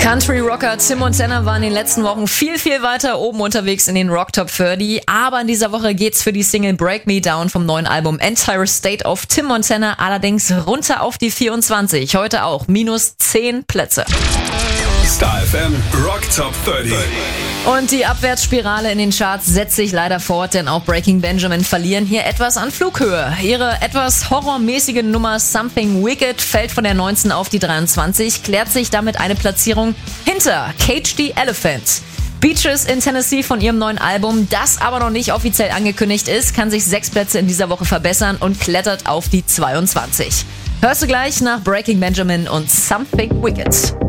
Country-Rocker Tim Montana war in den letzten Wochen viel weiter oben unterwegs in den Rock Top 30. Aber in dieser Woche geht's für die Single Break Me Down vom neuen Album Entire State of Tim Montana allerdings runter auf die 24. Heute auch minus 10 Plätze. Star FM Rock Top 30. Und die Abwärtsspirale in den Charts setzt sich leider fort, denn auch Breaking Benjamin verlieren hier etwas an Flughöhe. Ihre etwas horrormäßige Nummer Something Wicked fällt von der 19 auf die 23, klärt sich damit eine Platzierung hinter Cage the Elephant. Beaches in Tennessee von ihrem neuen Album, das aber noch nicht offiziell angekündigt ist, kann sich 6 Plätze in dieser Woche verbessern und klettert auf die 22. Hörst du gleich nach Breaking Benjamin und Something Wicked.